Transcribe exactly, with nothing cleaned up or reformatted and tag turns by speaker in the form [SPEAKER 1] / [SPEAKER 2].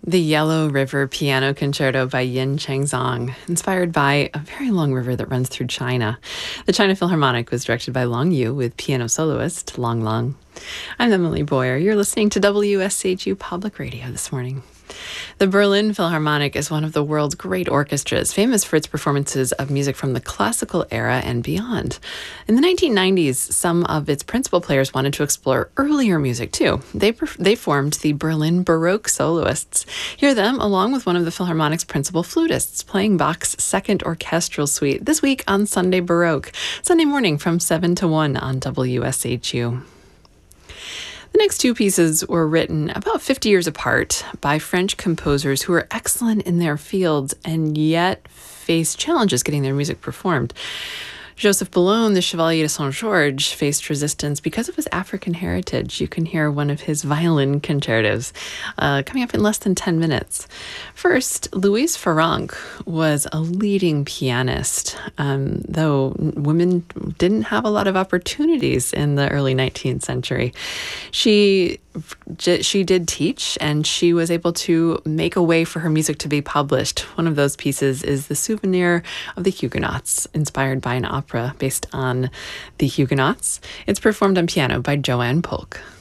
[SPEAKER 1] The Yellow River Piano Concerto by Yin Changzong, inspired by a very long river that runs through China. The China Philharmonic was directed by Long Yu with piano soloist Lang Lang. I'm Emily Boyer. You're listening to W S H U Public Radio this morning. The Berlin Philharmonic is one of the world's great orchestras, famous for its performances of music from the classical era and beyond. In the nineteen nineties, some of its principal players wanted to explore earlier music too. They they formed the Berlin Baroque Soloists. Hear them along with one of the Philharmonic's principal flutists playing Bach's Second Orchestral Suite this week on Sunday Baroque, Sunday morning from seven to one on W S H U. The next two pieces were written about fifty years apart by French composers who are excellent in their fields and yet face challenges getting their music performed. Joseph Boulogne, the Chevalier de Saint-Georges, faced resistance because of his African heritage. You can hear one of his violin concertos uh, coming up in less than ten minutes. First, Louise Farrenc was a leading pianist, um, though women didn't have a lot of opportunities in the early nineteenth century. She She did teach, and she was able to make a way for her music to be published. One of those pieces is The Souvenir of the Huguenots, inspired by an opera based on the Huguenots. It's performed on piano by Joanne Polk.